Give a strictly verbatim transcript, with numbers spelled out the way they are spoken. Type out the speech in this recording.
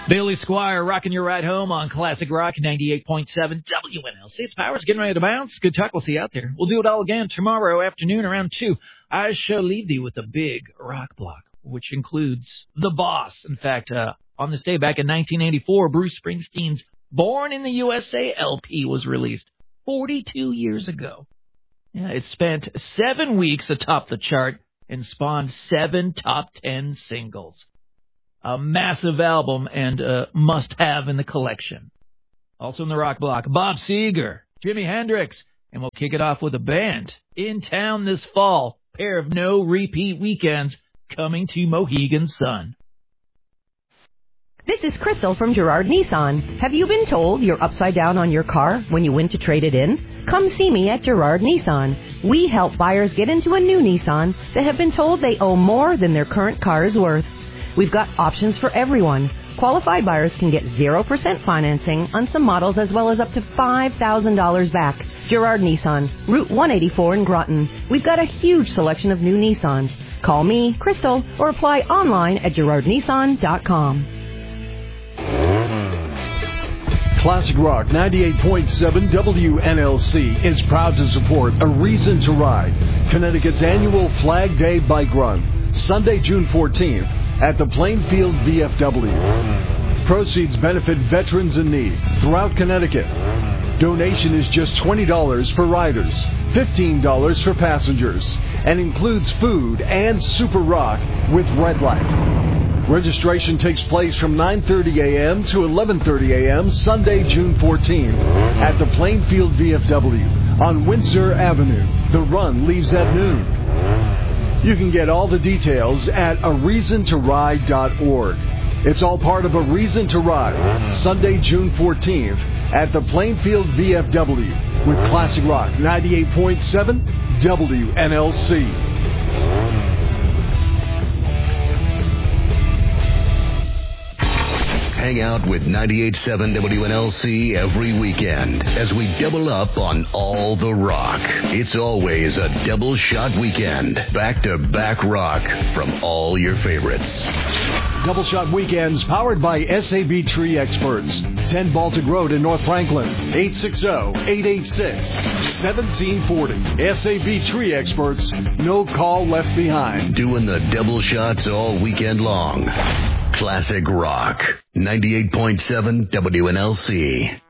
Billy Squire rocking your ride home on Classic Rock ninety-eight point seven W N L C. It's Powers getting ready to bounce. Good talk. We'll see you out there. We'll do it all again tomorrow afternoon around two. I shall leave thee with a big rock block, which includes The Boss. In fact, uh, on this day back in nineteen eighty-four, Bruce Springsteen's Born in the U S A L P was released forty-two years ago. Yeah, it spent seven weeks atop the chart and spawned seven top ten singles. A massive album and a must-have in the collection. Also in the rock block, Bob Seger, Jimi Hendrix, and we'll kick it off with a band in town this fall. Pair of no-repeat weekends coming to Mohegan Sun. This is Crystal from Girard Nissan. Have you been told you're upside down on your car when you went to trade it in? Come see me at Girard Nissan. We help buyers get into a new Nissan that have been told they owe more than their current car is worth. We've got options for everyone. Qualified buyers can get zero percent financing on some models as well as up to five thousand dollars back. Girard Nissan, Route one eighty-four in Groton. We've got a huge selection of new Nissans. Call me, Crystal, or apply online at girard nissan dot com. Classic Rock ninety-eight point seven W N L C is proud to support A Reason to Ride, Connecticut's annual Flag Day bike run, Sunday, June fourteenth, at the Plainfield V F W. Proceeds benefit veterans in need throughout Connecticut. Donation is just twenty dollars for riders, fifteen dollars for passengers, and includes food and Super Rock with Red Light. Registration takes place from nine thirty a.m. to eleven thirty a.m. Sunday, June fourteenth at the Plainfield V F W on Windsor Avenue. The run leaves at noon. You can get all the details at a reason to ride dot org. It's all part of A Reason to Ride, Sunday, June fourteenth at the Plainfield V F W with Classic Rock ninety-eight point seven W N L C. Hang out with ninety-eight point seven W N L C every weekend as we double up on all the rock. It's always a double shot weekend. Back-to-back rock from all your favorites. Double Shot Weekends powered by S A B Tree Experts. ten Baltic Road in North Franklin. eight six zero, eight eight six, one seven four zero. S A B Tree Experts. No call left behind. Doing the double shots all weekend long. Classic Rock. ninety-eight point seven W N L C.